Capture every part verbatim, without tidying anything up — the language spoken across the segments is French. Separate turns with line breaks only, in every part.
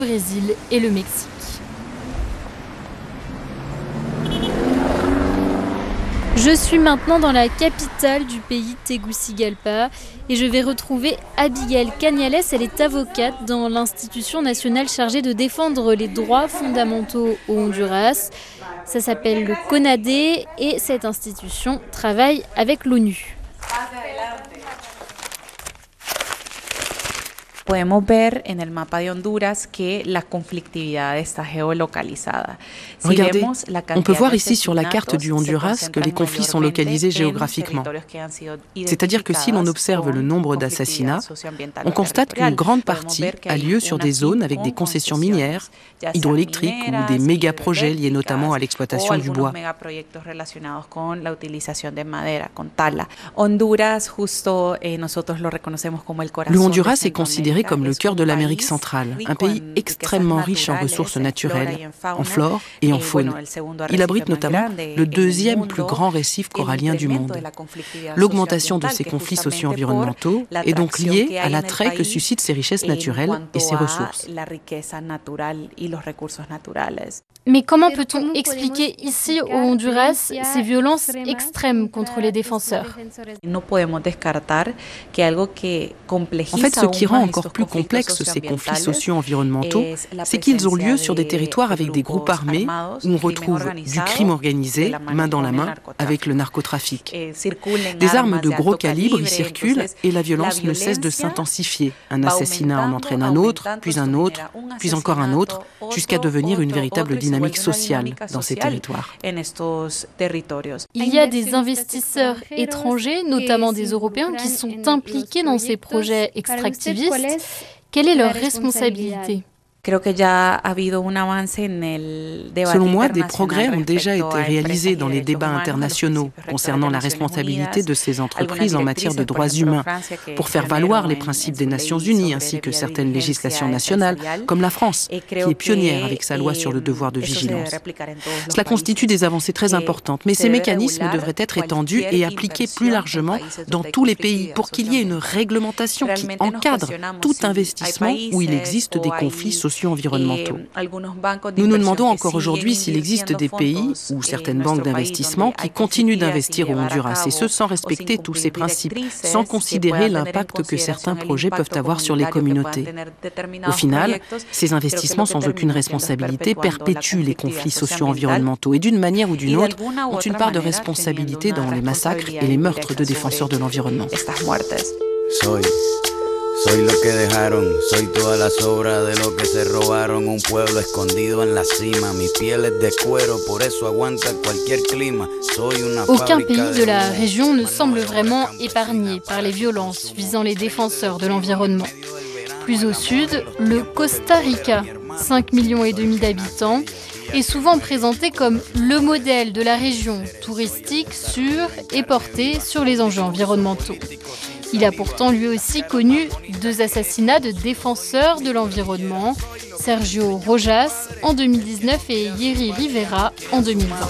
Brésil et le Mexique. Je suis maintenant dans la capitale du pays, Tegucigalpa, et je vais retrouver Abigail Cañales. Elle est avocate dans l'institution nationale chargée de défendre les droits fondamentaux au Honduras. Ça s'appelle le CONADE et cette institution travaille avec l'ONU.
Podemos ver en el mapa de Honduras que la conflictividad está geolocalizada.
Regardez, on peut voir ici sur la carte du Honduras que les conflits sont localisés géographiquement. C'est-à-dire que si l'on observe le nombre d'assassinats, on constate qu'une grande partie a lieu sur des zones avec des concessions minières, hydroélectriques ou des méga-projets liés notamment à l'exploitation du bois. Le Honduras est considéré comme le cœur de l'Amérique centrale, un pays extrêmement riche en ressources naturelles, en flore et en faune. Il abrite notamment le deuxième plus grand récif corallien du monde. L'augmentation de ces conflits socio-environnementaux est donc liée à l'attrait que suscitent ces richesses naturelles et ces ressources.
Mais comment peut-on expliquer ici au Honduras ces violences extrêmes contre les défenseurs ?
En fait, ce qui rend encore plus complexes ces conflits socio-environnementaux, c'est qu'ils ont lieu sur des territoires avec des groupes armés où on retrouve du crime organisé, main dans la main, avec le narcotrafic. Des armes de gros calibre y circulent et la violence ne cesse de s'intensifier. Un assassinat en entraîne un autre, puis un autre, puis encore un autre, jusqu'à devenir une véritable dynamique sociale dans ces territoires.
Il y a des investisseurs étrangers, notamment des Européens, qui sont impliqués dans ces projets extractivistes. Quelle est leur responsabilité ?
Selon moi, des progrès ont déjà été réalisés dans les débats internationaux concernant la responsabilité de ces entreprises en matière de droits humains pour faire valoir les principes des Nations Unies ainsi que certaines législations nationales, comme la France, qui est pionnière avec sa loi sur le devoir de vigilance. Cela constitue des avancées très importantes, mais ces mécanismes devraient être étendus et appliqués plus largement dans tous les pays pour qu'il y ait une réglementation qui encadre tout investissement où il existe des conflits sociaux socio-environnementaux. Nous nous demandons encore aujourd'hui s'il existe des pays ou certaines banques d'investissement qui continuent d'investir au Honduras, et ce sans respecter tous ces principes, sans considérer l'impact que certains projets peuvent avoir sur les communautés. Au final, ces investissements sans aucune responsabilité perpétuent les conflits socio-environnementaux et d'une manière ou d'une autre ont une part de responsabilité dans les massacres et les meurtres de défenseurs de l'environnement.
Soy lo que dejaron, soy todas las obras de lo que se robaron, un pueblo escondido en la cima, mi piel es de cuero, por eso aguanta cualquier clima. Soy una
Aucun pays de la région ne semble vraiment épargné par les violences visant les défenseurs de l'environnement. Plus au sud, le Costa Rica, cinq millions et demi d'habitants, est souvent présenté comme le modèle de la région touristique sûre et portée sur les enjeux environnementaux. Il a pourtant lui aussi connu deux assassinats de défenseurs de l'environnement, Sergio Rojas en deux mille dix-neuf et Yeri Rivera en deux mille vingt.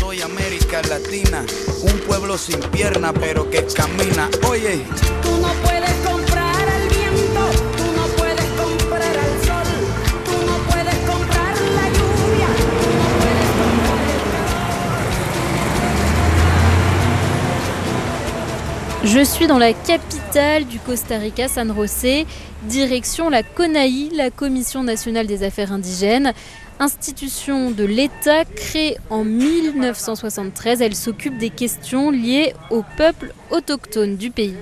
Je suis dans la capitale du Costa Rica, San José, direction la CONAI, la Commission nationale des affaires indigènes. Institution de l'État créée en mille neuf cent soixante-treize, elle s'occupe des questions liées aux peuples autochtones du pays.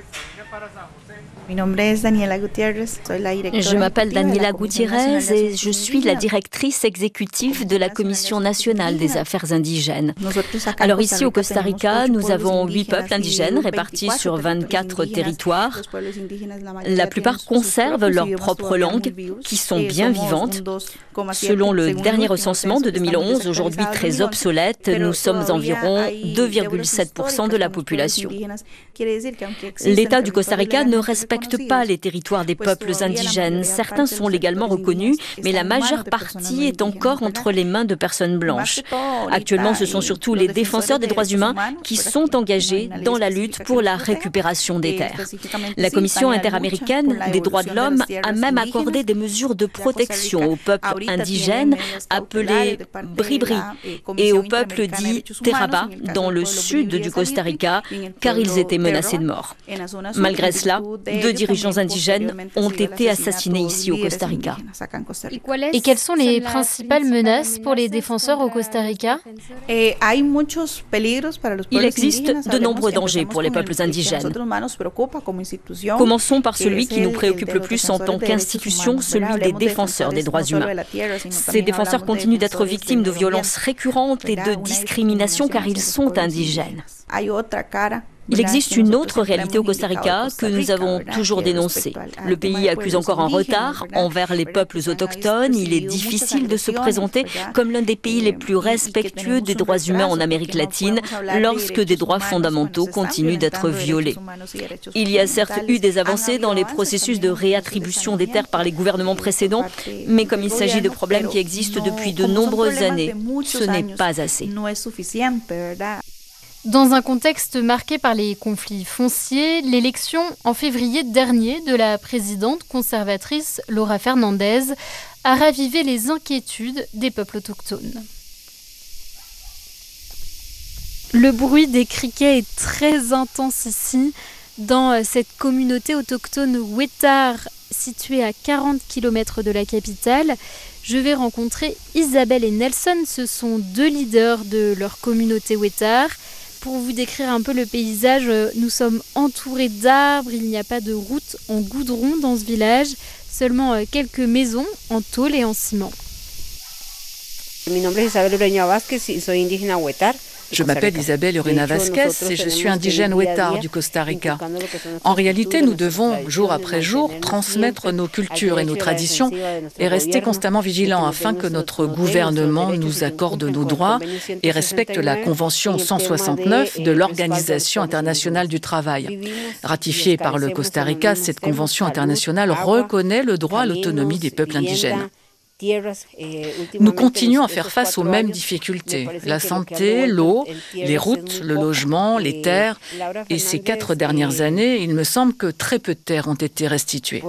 Je m'appelle Daniela Gutiérrez et je suis la directrice exécutive de la Commission nationale des affaires indigènes. Alors ici au Costa Rica, nous avons huit peuples indigènes répartis sur vingt-quatre territoires. La plupart conservent leur propre langue, qui sont bien vivantes. Selon le dernier recensement de deux mille onze, aujourd'hui très obsolète, nous sommes environ deux virgule sept pour cent de la population. L'État du Costa Rica ne respecte respectent pas les territoires des peuples indigènes. Certains sont légalement reconnus, mais la majeure partie est encore entre les mains de personnes blanches. Actuellement, ce sont surtout les défenseurs des droits humains qui sont engagés dans la lutte pour la récupération des terres. La Commission interaméricaine des droits de l'homme a même accordé des mesures de protection aux peuples indigènes appelés Bribri et au peuple dit Terraba dans le sud du Costa Rica, car ils étaient menacés de mort. Malgré cela, deux dirigeants indigènes ont été assassinés ici au Costa Rica.
Et quelles sont les principales menaces pour les défenseurs au Costa Rica?
Il existe de nombreux dangers pour les peuples indigènes. Commençons par celui qui nous préoccupe le plus en tant qu'institution, celui des défenseurs des droits humains. Ces défenseurs continuent d'être victimes de violences récurrentes et de discrimination car ils sont indigènes. Il existe une autre réalité au Costa Rica que nous avons toujours dénoncée. Le pays accuse encore un retard envers les peuples autochtones. Il est difficile de se présenter comme l'un des pays les plus respectueux des droits humains en Amérique latine lorsque des droits fondamentaux continuent d'être violés. Il y a certes eu des avancées dans les processus de réattribution des terres par les gouvernements précédents, mais comme il s'agit de problèmes qui existent depuis de nombreuses années, ce n'est pas assez.
Dans un contexte marqué par les conflits fonciers, l'élection en février dernier de la présidente conservatrice Laura Fernandez a ravivé les inquiétudes des peuples autochtones. Le bruit des criquets est très intense ici, dans cette communauté autochtone Wetar, située à quarante kilomètres de la capitale. Je vais rencontrer Isabelle et Nelson, ce sont deux leaders de leur communauté Wetar. Pour vous décrire un peu le paysage, nous sommes entourés d'arbres, il n'y a pas de route en goudron dans ce village, seulement quelques maisons en tôle et en ciment.
Mi nombre es Isabel Ureña Vázquez y soy indígena Wetar.
Je m'appelle Isabelle Urena Vázquez et je suis indigène Wetar du Costa Rica. En réalité, nous devons, jour après jour, transmettre nos cultures et nos traditions et rester constamment vigilants afin que notre gouvernement nous accorde nos droits et respecte la Convention cent soixante-neuf de l'Organisation internationale du travail. Ratifiée par le Costa Rica, cette convention internationale reconnaît le droit à l'autonomie des peuples indigènes. Nous continuons à faire face aux mêmes difficultés, la santé, l'eau, les routes, le logement, les terres. Et ces quatre dernières années, il me semble que très peu de terres ont été restituées.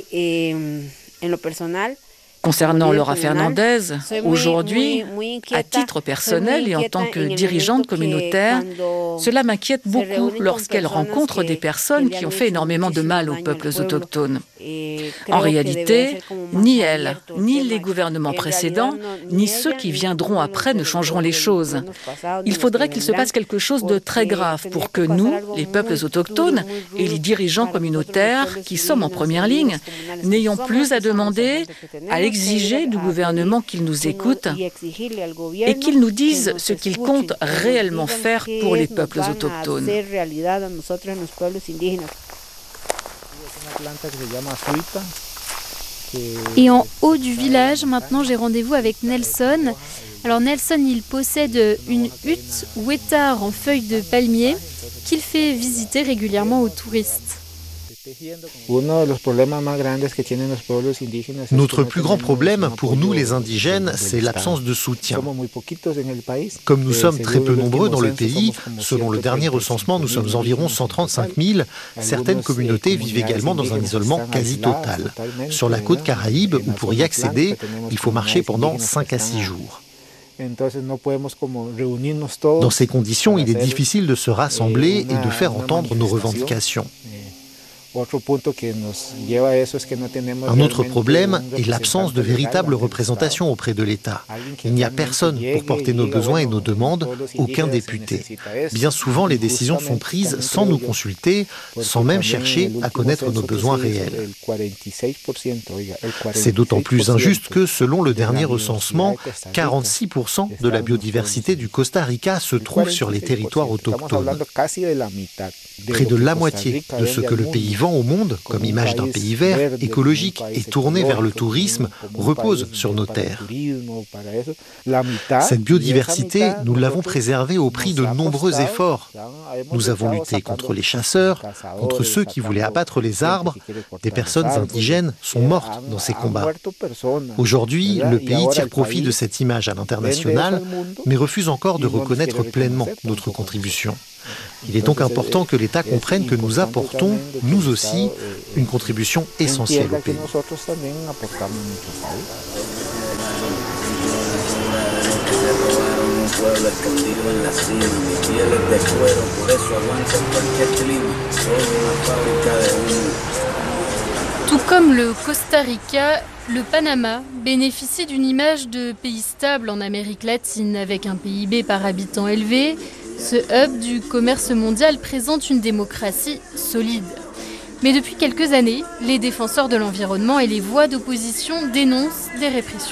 Concernant Laura Fernandez, aujourd'hui, à titre personnel et en tant que dirigeante communautaire, cela m'inquiète beaucoup lorsqu'elle rencontre des personnes qui ont fait énormément de mal aux peuples autochtones. En réalité, ni elle, ni les gouvernements précédents, ni ceux qui viendront après ne changeront les choses. Il faudrait qu'il se passe quelque chose de très grave pour que nous, les peuples autochtones et les dirigeants communautaires qui sommes en première ligne, n'ayons plus à demander, à exiger du gouvernement qu'il nous écoute et qu'il nous dise ce qu'il compte réellement faire pour les peuples autochtones.
Et en haut du village, maintenant j'ai rendez-vous avec Nelson. Alors Nelson, il possède une hutte Wetar en feuilles de palmier qu'il fait visiter régulièrement aux touristes.
Notre plus grand problème pour nous les indigènes, c'est l'absence de soutien. Comme nous sommes très peu nombreux dans le pays, selon le dernier recensement, nous sommes environ cent trente-cinq mille, certaines communautés vivent également dans un isolement quasi total. Sur la côte Caraïbe, où pour y accéder, il faut marcher pendant cinq à six jours. Dans ces conditions, il est difficile de se rassembler et de faire entendre nos revendications. Un autre problème est l'absence de véritable représentation auprès de l'État. Il n'y a personne pour porter nos besoins et nos demandes, aucun député. Bien souvent, les décisions sont prises sans nous consulter, sans même chercher à connaître nos besoins réels. C'est d'autant plus injuste que, selon le dernier recensement, quarante-six pour cent de la biodiversité du Costa Rica se trouve sur les territoires autochtones. Près de la moitié de ce que le pays vend vent au monde, comme image d'un pays vert, écologique et tourné vers le tourisme, repose sur nos terres. Cette biodiversité, nous l'avons préservée au prix de nombreux efforts. Nous avons lutté contre les chasseurs, contre ceux qui voulaient abattre les arbres. Des personnes indigènes sont mortes dans ces combats. Aujourd'hui, le pays tire profit de cette image à l'international, mais refuse encore de reconnaître pleinement notre contribution. Il est donc important que l'État comprenne que nous apportons, nous aussi, une contribution essentielle au pays.
Tout comme le Costa Rica, le Panama bénéficie d'une image de pays stable en Amérique latine avec un P I B par habitant élevé. Ce hub du commerce mondial présente une démocratie solide. Mais depuis quelques années, les défenseurs de l'environnement et les voix d'opposition dénoncent des répressions.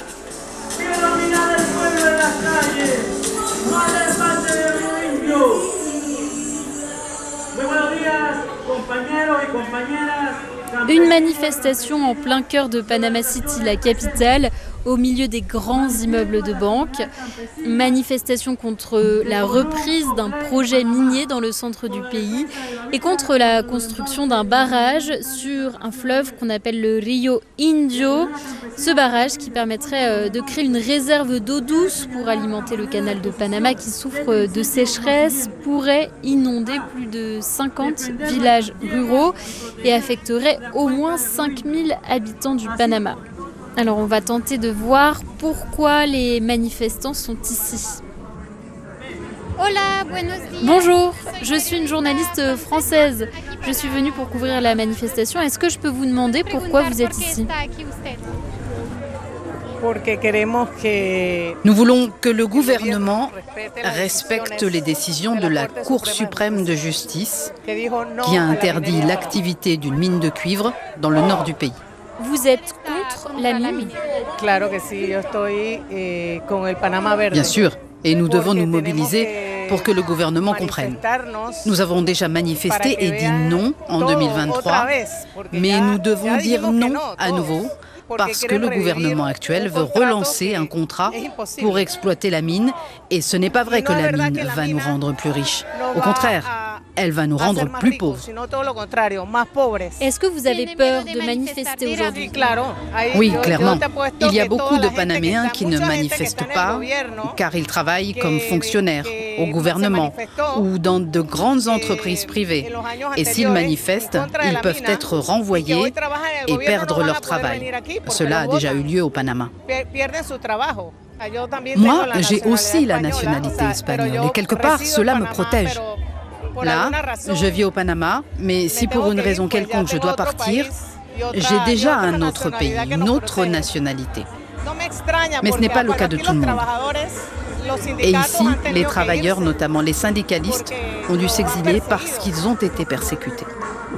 Une manifestation en plein cœur de Panama City, la capitale, au milieu des grands immeubles de banque. Manifestation contre la reprise d'un projet minier dans le centre du pays et contre la construction d'un barrage sur un fleuve qu'on appelle le Rio Indio. Ce barrage qui permettrait de créer une réserve d'eau douce pour alimenter le canal de Panama qui souffre de sécheresse, pourrait inonder plus de cinquante villages ruraux et affecterait au moins cinq mille habitants du Panama. Alors on va tenter de voir pourquoi les manifestants sont ici.
Hola, buenos días.
Bonjour, je suis une journaliste française. Je suis venue pour couvrir la manifestation. Est-ce que je peux vous demander pourquoi vous êtes ici ?
Nous voulons que le gouvernement respecte les décisions de la Cour suprême de justice qui a interdit l'activité d'une mine de cuivre dans le nord du pays.
Vous êtes contre la mine ?
Bien sûr, et nous devons nous mobiliser pour que le gouvernement comprenne. Nous avons déjà manifesté et dit non en deux mille vingt-trois, mais nous devons dire non à nouveau parce que le gouvernement actuel veut relancer un contrat pour exploiter la mine et ce n'est pas vrai que la mine va nous rendre plus riches. Au contraire, elle va nous rendre plus pauvres.
Est-ce que vous avez peur de manifester aujourd'hui ?
Oui, clairement. Il y a beaucoup de Panaméens qui ne manifestent pas car ils travaillent comme fonctionnaires au gouvernement ou dans de grandes entreprises privées. Et s'ils manifestent, ils peuvent être renvoyés et perdre leur travail. Cela a déjà eu lieu au Panama. Moi, j'ai aussi la nationalité espagnole et quelque part, cela me protège. Là, je vis au Panama, mais si pour une raison quelconque je dois partir, j'ai déjà un autre pays, une autre nationalité. Mais ce n'est pas le cas de tout le monde. Et ici, les travailleurs, notamment les syndicalistes, ont dû s'exiler parce qu'ils ont été persécutés.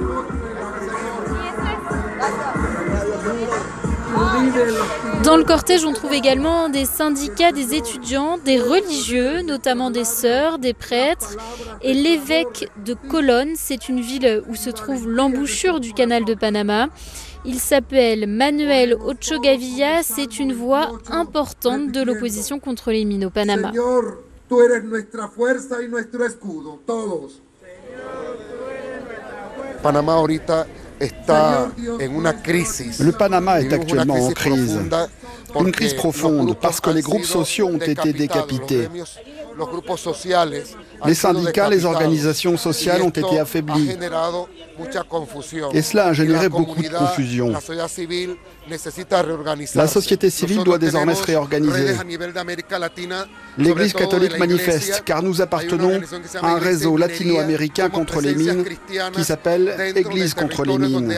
Dans le cortège, on trouve également des syndicats, des étudiants, des religieux, notamment des sœurs, des prêtres. Et l'évêque de Colón, c'est une ville où se trouve l'embouchure du canal de Panama. Il s'appelle Manuel Ocho Gavilla, c'est une voix importante de l'opposition contre les mines au Panama.
Panama ahorita Le Panama est actuellement en crise, une crise profonde parce que les groupes sociaux ont été décapités. Les syndicats, les organisations sociales ont été affaiblis. Et cela a généré beaucoup de confusion. La société civile doit désormais se réorganiser. L'Église catholique manifeste car nous appartenons à un réseau latino-américain contre les mines qui s'appelle Église contre les mines.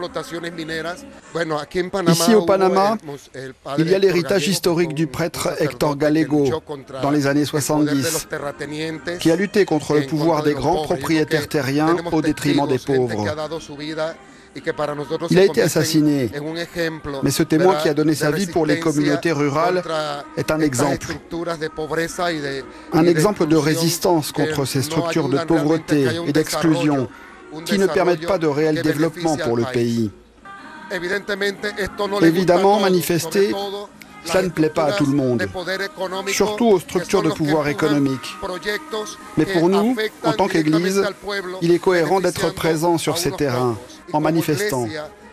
Ici au Panama, il y a l'héritage historique du prêtre Héctor Gallego dans les années soixante-dix, qui a lutté contre le pouvoir des grands propriétaires terriens au détriment des pauvres. Il a été assassiné, mais ce témoin qui a donné sa vie pour les communautés rurales est un exemple. Un exemple de résistance contre ces structures de pauvreté et d'exclusion qui ne permettent pas de réel développement pour le pays. Évidemment, manifester, cela ne plaît pas à tout le monde, surtout aux structures de pouvoir économique. Mais pour nous, en tant qu'Église, il est cohérent d'être présent sur ces terrains, en manifestant.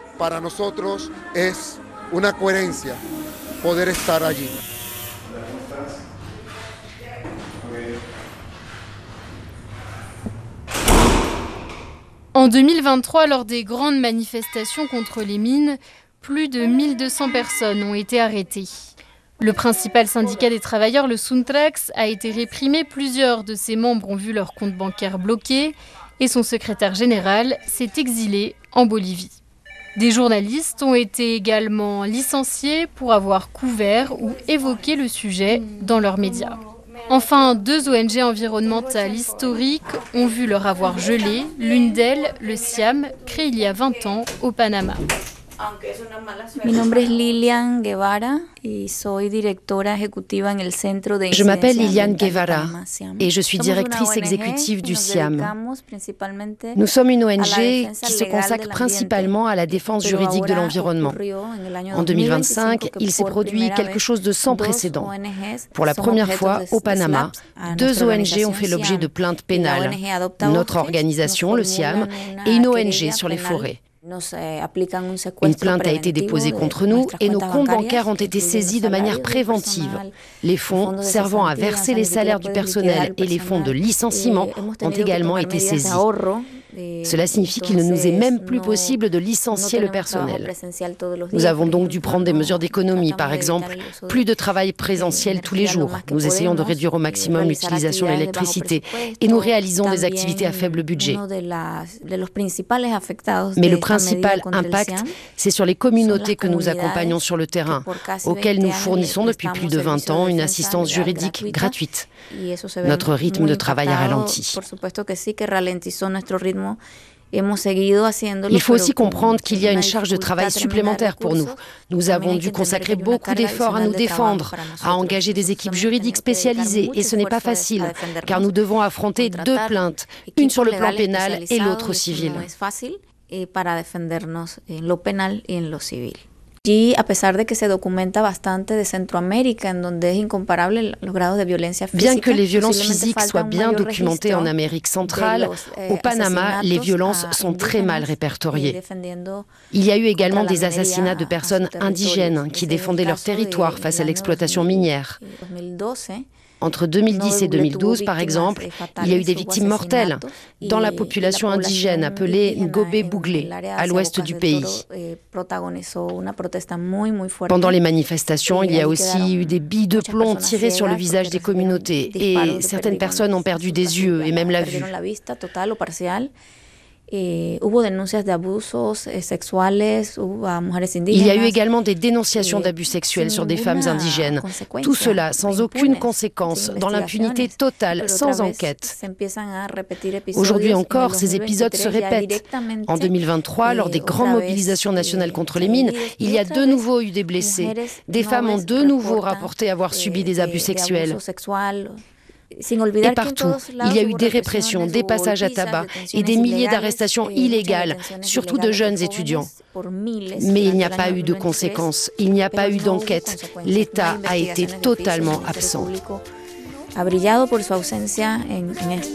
En deux mille vingt-trois, lors des grandes manifestations contre les mines, plus de mille deux cents personnes ont été arrêtées. Le principal syndicat des travailleurs, le Suntrax, a été réprimé. Plusieurs de ses membres ont vu leur compte bancaire bloqué et son secrétaire général s'est exilé en Bolivie. Des journalistes ont été également licenciés pour avoir couvert ou évoqué le sujet dans leurs médias. Enfin, deux O N G environnementales historiques ont vu leur avoir gelé. L'une d'elles, le SIAM, créé il y a vingt ans au Panama.
Mi nombre es Lilian Guevara y soy directora ejecutiva en el Centro de
Je m'appelle Lilian Guevara et je suis directrice exécutive du SIAM. Nous sommes une O N G qui se consacre principalement à la défense juridique de l'environnement. En deux mille vingt-cinq, il s'est produit quelque chose de sans précédent. Pour la première fois, au Panama, deux O N G ont fait l'objet de plaintes pénales. Notre organisation, le SIAM, et une O N G sur les forêts. Une plainte a été déposée contre nous et nos comptes bancaires ont été saisis de manière préventive. Les fonds servant à verser les salaires du personnel et les fonds de licenciement ont également été saisis. Cela signifie qu'il ne nous est même plus possible de licencier le personnel. Nous avons donc dû prendre des mesures d'économie, par exemple, plus de travail présentiel tous les jours. Nous essayons de réduire au maximum l'utilisation de l'électricité et nous réalisons des activités à faible budget. Mais le principal impact, c'est sur les communautés que nous accompagnons sur le terrain, auxquelles nous fournissons depuis plus de vingt ans une assistance juridique gratuite. Notre rythme de travail a ralenti. Il faut aussi comprendre qu'il y a une charge de travail supplémentaire pour nous. Nous avons dû consacrer beaucoup d'efforts à nous défendre, à engager des équipes juridiques spécialisées, et ce n'est pas facile, car nous devons affronter deux plaintes, une sur le plan pénal et l'autre civil.
Y a pesar de que se documenta bastante de Centroamérica, en donde es incomparable los grados de violencia física.
Bien que les violences physiques soient bien documentées en Amérique centrale, au Panama, les violences sont très mal répertoriées. Il y a eu également des assassinats de personnes indigènes qui défendaient leur territoire face à l'exploitation minière. Entre deux mille dix et deux mille douze, par exemple, il y a eu des victimes mortelles dans la population indigène appelée Ngobé-Bouglé, à l'ouest du pays. Pendant les manifestations, il y a aussi eu des billes de plomb tirées sur le visage des communautés et certaines personnes ont perdu des yeux et même la vue.
Il
y a eu également des dénonciations d'abus sexuels sur des femmes indigènes. Tout cela sans aucune conséquence, dans l'impunité totale, sans enquête. Aujourd'hui encore, ces épisodes se répètent. En deux mille vingt-trois, lors des grandes mobilisations nationales contre les mines, il y a de nouveau eu des blessés. Des femmes ont de nouveau rapporté avoir subi des abus sexuels. Et partout, il y a eu des répressions, des passages à tabac et des milliers d'arrestations illégales, surtout de jeunes étudiants. Mais il n'y a pas eu de conséquences, il n'y a pas eu d'enquête. L'État a été totalement absent.